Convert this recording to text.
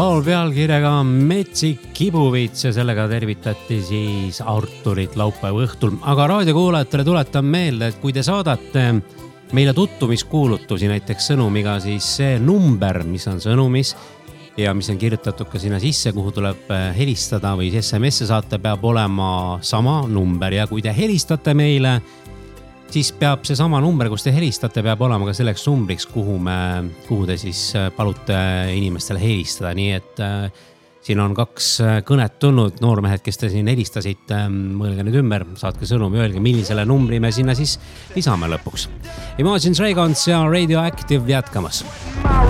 Laul pealkirjaga Metsik kibuvits ja sellega tervitati siis Arturit laupäeva õhtul. Aga raadiokuulajatele tuletan meelde, et kui te saadate meile tutvumiskuulutusi näiteks sõnumiga, siis see number, mis on sõnumis ja mis on kirjutatud ka sinna sisse, kuhu tuleb helistada või SMS saata, peab olema sama number. Ja kui te helistate meile, siis peab see sama number, kus te helistate, peab olema ka selleks numbriks, kuhu te siis palute inimestele helistada. Nii et siin on 2 kõnet tulnud, noormehed, kes te siin helistasid, mõelge nüüd ümber, saatke sõnumi, öelge, millisele numbri me sinna siis lisame lõpuks. Imagine Dragons ja Radioactive jätkamas.